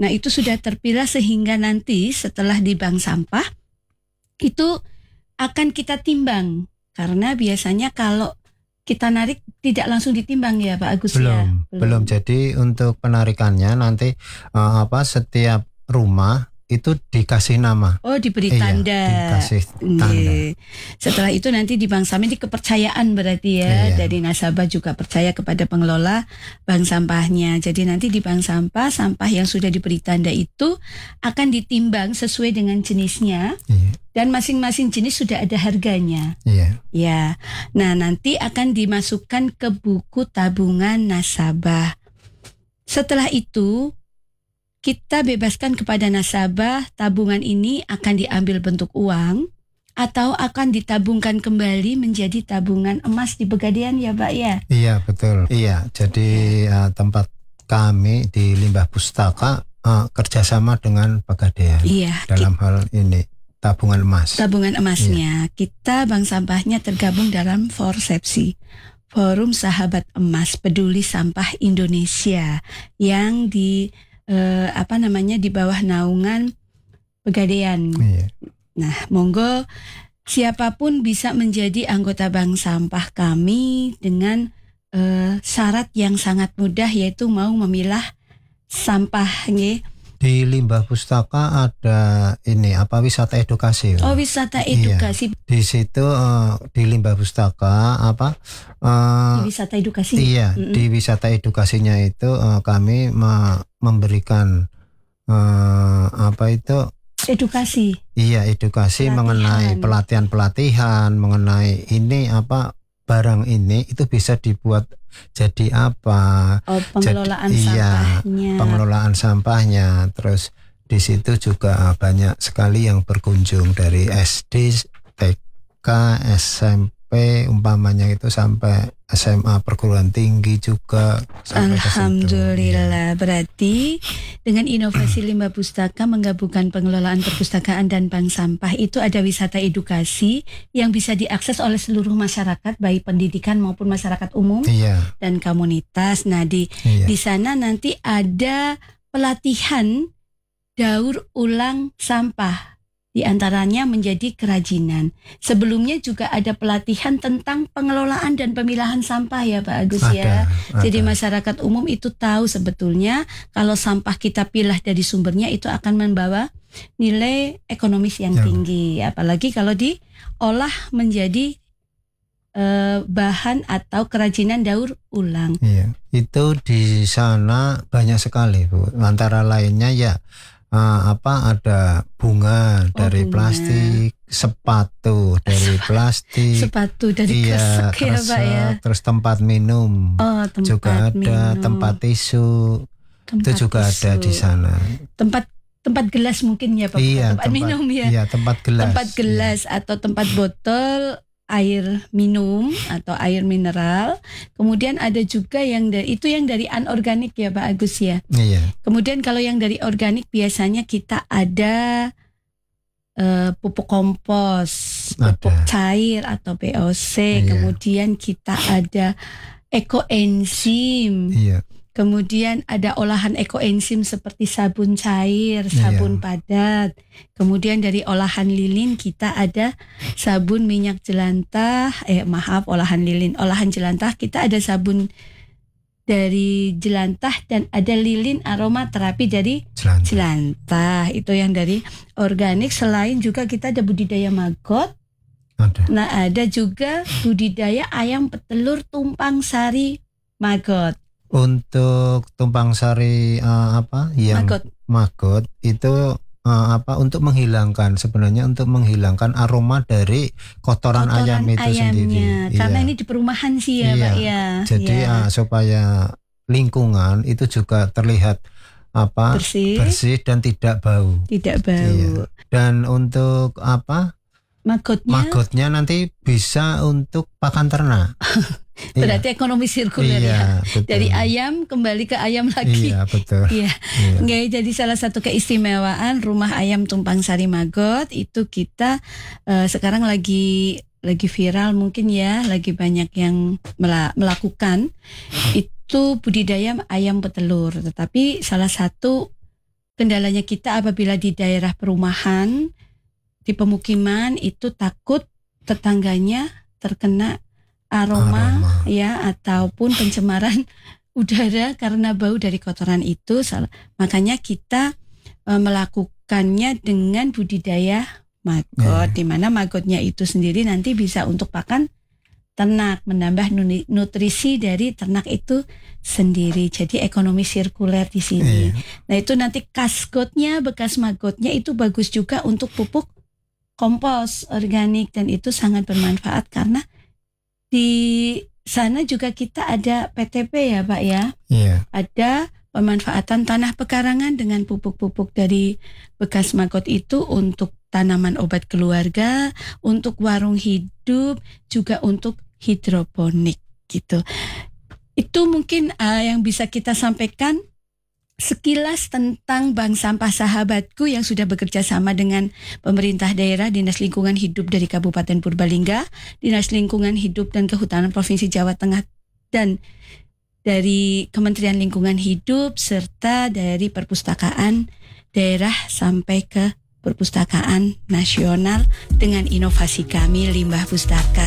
Nah, itu sudah terpilah sehingga nanti setelah di bank sampah itu akan kita timbang. Karena biasanya kalau kita narik tidak langsung ditimbang ya Pak Agus ya? Belum. Jadi untuk penarikannya nanti setiap rumah itu dikasih nama. Oh, diberi tanda. Dikasih tanda. Setelah itu nanti di bank sampah ini kepercayaan berarti ya. Dari nasabah juga percaya kepada pengelola bank sampahnya. Jadi nanti di bank sampah yang sudah diberi tanda itu akan ditimbang sesuai dengan jenisnya. Dan masing-masing jenis sudah ada harganya. Ya. Nah, nanti akan dimasukkan ke buku tabungan nasabah. Setelah itu kita bebaskan kepada nasabah, tabungan ini akan diambil bentuk uang atau akan ditabungkan kembali menjadi tabungan emas di Pegadaian ya Pak ya? Iya betul. Iya, jadi tempat kami di Limbah Pustaka kerjasama dengan Pegadaian dalam hal ini tabungan emas. Tabungan emasnya, kita bank sampahnya tergabung dalam Forsepsi, Forum Sahabat Emas Peduli Sampah Indonesia yang di di bawah naungan Pegadaian. Nah, monggo siapapun bisa menjadi anggota bank sampah kami dengan syarat yang sangat mudah, yaitu mau memilah sampah. Di Limbah Pustaka ada wisata edukasi. Oh, wisata edukasi. Di situ di Limbah Pustaka di wisata edukasi. Iya, di wisata edukasinya itu kami memberikan edukasi. Iya, edukasi mengenai pelatihan mengenai barang ini itu bisa dibuat jadi apa? Pengelolaan sampahnya. Pengelolaan sampahnya. Terus di situ juga banyak sekali yang berkunjung dari SD, TK, SMP, umpamanya itu sampai SMA perguruan tinggi juga. Alhamdulillah. Berarti dengan inovasi Limbah Pustaka menggabungkan pengelolaan perpustakaan dan bank sampah, itu ada wisata edukasi yang bisa diakses oleh seluruh masyarakat, baik pendidikan maupun masyarakat umum dan komunitas. Nah, di sana nanti ada pelatihan daur ulang sampah, di antaranya menjadi kerajinan. Sebelumnya juga ada pelatihan tentang pengelolaan dan pemilahan sampah ya Pak Agus ya. Jadi masyarakat umum itu tahu sebetulnya kalau sampah kita pilah dari sumbernya itu akan membawa nilai ekonomis yang tinggi. Apalagi kalau diolah menjadi bahan atau kerajinan daur ulang. Iya, itu di sana banyak sekali Bu. Antara lainnya ada bunga dari plastik, sepatu dari plastik, sepatu dari kresek ya Pak ya. Terus tempat minum juga ada, tempat tisu itu juga ada di sana. Tempat gelas mungkin ya Pak, tempat minum ya. Iya, tempat gelas atau tempat botol air minum atau air mineral. Kemudian ada juga yang dari anorganik ya Pak Agus ya. Kemudian kalau yang dari organik biasanya kita ada pupuk kompos, pupuk cair atau POC. Kemudian kita ada ekoenzim. Kemudian ada olahan ekoenzim seperti sabun cair, sabun padat. Kemudian dari olahan lilin kita ada sabun minyak jelantah, olahan jelantah kita ada sabun dari jelantah dan ada lilin aroma terapi dari jelantah. Itu yang dari organik. Selain juga kita ada budidaya maggot. Nah, ada juga budidaya ayam petelur tumpang sari maggot. Untuk tumpang sari maggot itu untuk menghilangkan aroma dari kotoran ayam itu ayamnya sendiri. Karena ini di perumahan sih ya Pak ya. Jadi supaya lingkungan itu juga terlihat bersih dan tidak bau. Dan untuk magotnya nanti bisa untuk pakan ternak. Berarti ekonomi sirkuler ya. Betul. Dari ayam kembali ke ayam lagi. Iya, betul. Jadi salah satu keistimewaan rumah ayam tumpang sari maggot itu kita sekarang lagi viral mungkin ya, lagi banyak yang melakukan itu budidaya ayam petelur. Tetapi salah satu kendalanya kita apabila di daerah perumahan, di pemukiman itu takut tetangganya terkena aroma ya ataupun pencemaran udara karena bau dari kotoran itu. Makanya kita melakukannya dengan budidaya maggot, di mana maggotnya itu sendiri nanti bisa untuk pakan ternak, menambah nutrisi dari ternak itu sendiri. Jadi ekonomi sirkuler di sini. Nah itu nanti kasgotnya, bekas maggotnya itu bagus juga untuk pupuk kompos organik dan itu sangat bermanfaat karena di sana juga kita ada PTP ya Pak ya. Ada pemanfaatan tanah pekarangan dengan pupuk-pupuk dari bekas maggot itu untuk tanaman obat keluarga, untuk warung hidup, juga untuk hidroponik gitu. Itu mungkin yang bisa kita sampaikan sekilas tentang Bank Sampah Sahabatku yang sudah bekerja sama dengan pemerintah daerah, Dinas Lingkungan Hidup dari Kabupaten Purbalingga, Dinas Lingkungan Hidup dan Kehutanan Provinsi Jawa Tengah, dan dari Kementerian Lingkungan Hidup, serta dari perpustakaan daerah sampai ke perpustakaan nasional dengan inovasi kami Limbah Pustaka.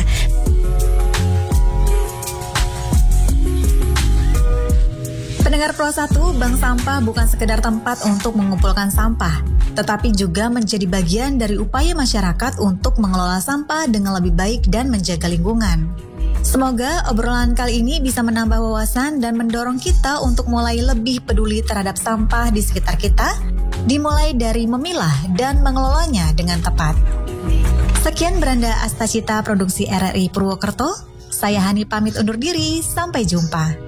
Pendengar Pro 1, Bank Sampah bukan sekedar tempat untuk mengumpulkan sampah, tetapi juga menjadi bagian dari upaya masyarakat untuk mengelola sampah dengan lebih baik dan menjaga lingkungan. Semoga obrolan kali ini bisa menambah wawasan dan mendorong kita untuk mulai lebih peduli terhadap sampah di sekitar kita, dimulai dari memilah dan mengelolanya dengan tepat. Sekian Branda Astacita Produksi RRI Purwokerto, saya Hani pamit undur diri, sampai jumpa.